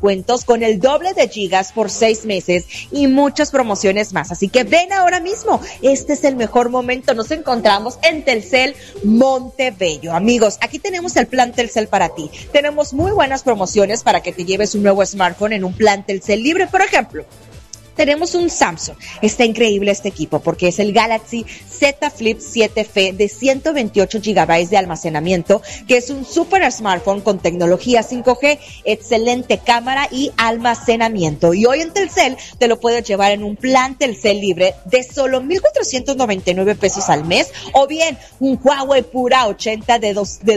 descuentos con el doble de gigas por 6 meses y muchas promociones más. Así que ven ahora mismo, este es el mejor momento. Nos encontramos en Telcel Montebello. Amigos, aquí tenemos el plan Telcel para ti. Tenemos muy buenas promociones para que te lleves un nuevo smartphone en un plan Telcel libre. Por ejemplo, tenemos un Samsung. Está increíble este equipo porque es el Galaxy Z Flip 7F de 128 GB de almacenamiento, que es un super smartphone con tecnología 5G, excelente cámara y almacenamiento. Y hoy en Telcel te lo puedes llevar en un plan Telcel libre de solo 1,499 pesos al mes, o bien un Huawei Pura 80 de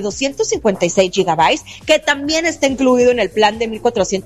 256 GB, que también está incluido en el plan de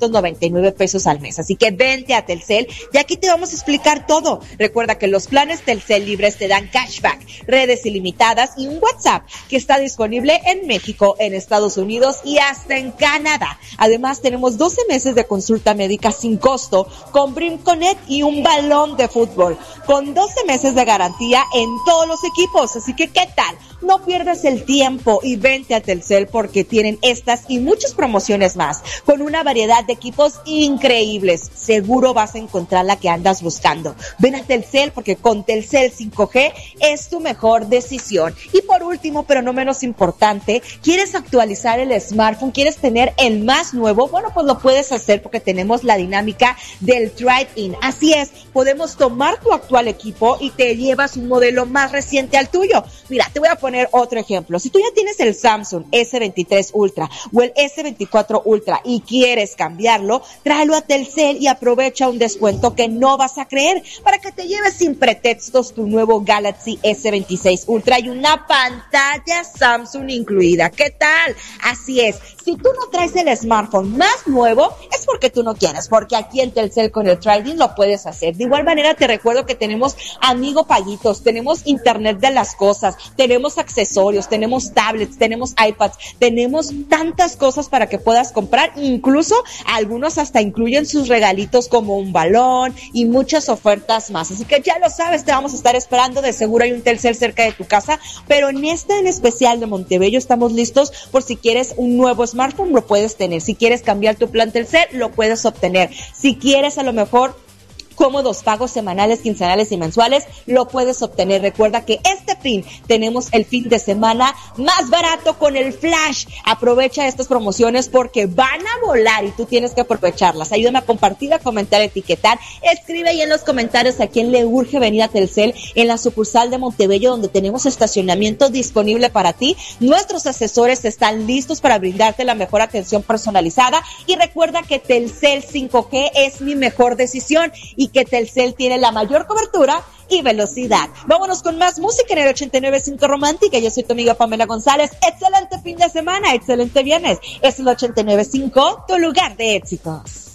1,499 pesos al mes. Así que vente a Telcel y aquí te vamos a explicar todo. Recuerda que los planes Telcel libres te dan cashback, redes ilimitadas y un WhatsApp que está disponible en México, en Estados Unidos y hasta en Canadá. Además, tenemos 12 meses de consulta médica sin costo con Brim Connect y un balón de fútbol con 12 meses de garantía en todos los equipos. Así que, ¿qué tal? No pierdas el tiempo y vente a Telcel porque tienen estas y muchas promociones más, con una variedad de equipos increíbles. Seguro vas a encontrar la que andas buscando. Ven a Telcel porque con Telcel 5G es tu mejor decisión. Y por último, pero no menos importante, ¿quieres actualizar el smartphone? ¿Quieres tener el más nuevo? Bueno, pues lo puedes hacer porque tenemos la dinámica del trade-in. Así es, podemos tomar tu actual equipo y te llevas un modelo más reciente al tuyo. Mira, te voy a poner otro ejemplo. Si tú ya tienes el Samsung S23 Ultra o el S24 Ultra y quieres cambiarlo, tráelo a Telcel y aprovecha un descuento que no vas a creer para que te lleves sin pretextos tu nuevo Galaxy S26 Ultra y una pantalla Samsung incluida. ¿Qué tal? Así es. Si tú no traes el smartphone más nuevo, es porque tú no quieres, porque aquí en Telcel con el trading lo puedes hacer. De igual manera te recuerdo que tenemos Amigo Paguitos, tenemos Internet de las Cosas, tenemos accesorios, tenemos tablets, tenemos iPads, tenemos tantas cosas para que puedas comprar, incluso algunos hasta incluyen sus regalitos como un balón y muchas ofertas más. Así que ya lo sabes, te vamos a estar esperando, de seguro hay un Telcel cerca de tu casa, pero en en especial de Montebello estamos listos por si quieres un nuevo smartphone, lo puedes tener. Si quieres cambiar tu plan Telcel, lo puedes obtener. Si quieres a lo mejor cómodos pagos semanales, quincenales y mensuales, lo puedes obtener. Recuerda que este fin tenemos el fin de semana más barato con el Flash. Aprovecha estas promociones porque van a volar y tú tienes que aprovecharlas. Ayúdame a compartir, a comentar, a etiquetar. Escribe ahí en los comentarios a quién le urge venir a Telcel en la sucursal de Montebello, donde tenemos estacionamiento disponible para ti. Nuestros asesores están listos para brindarte la mejor atención personalizada. Y recuerda que Telcel 5G es mi mejor decisión y que Telcel tiene la mayor cobertura y velocidad. Vámonos con más música en el 89.5 Romántica. Yo soy tu amiga Pamela González. Excelente fin de semana, excelente viernes. Es el 89.5, tu lugar de éxitos.